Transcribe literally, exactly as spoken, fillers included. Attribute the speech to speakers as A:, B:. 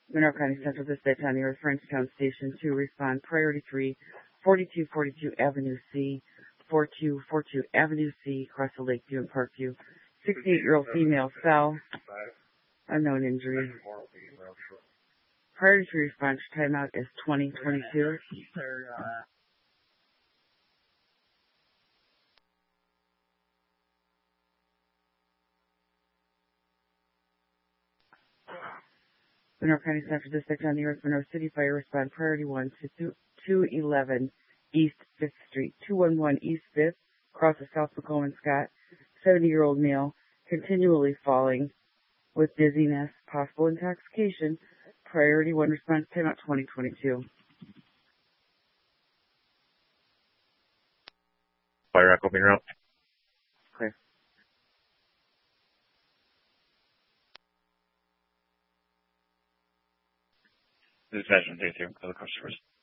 A: Monroe County Central Dispatch on the air, Frenchtown Station two, respond. Priority three, forty-two forty-two Avenue C, forty-two forty-two Avenue C, across the Lakeview and Parkview. sixty-eight-year-old female fell. Unknown injury. Priority three response timeout is twenty twenty-two. Monroe County Central Dispatch on the air, Monroe City Fire, respond. Priority one to two eleven East fifth Street, two one one East fifth, across the South McComb Scott. seventy-year-old male, continually falling with dizziness, possible intoxication. Priority one response timeout twenty twenty-two.
B: Fire Echo Monroe.
A: Clear.
B: Dispatch on J two, other customers.